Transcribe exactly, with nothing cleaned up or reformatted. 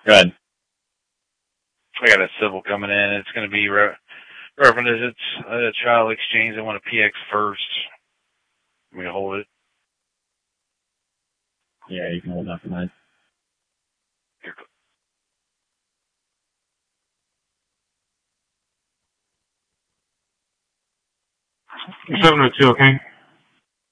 Go ahead. I got a civil coming in. It's going to be re- reference. It's a child exchange. I want a P X first. We hold it. Yeah, you can hold that for mine. seven oh two, okay?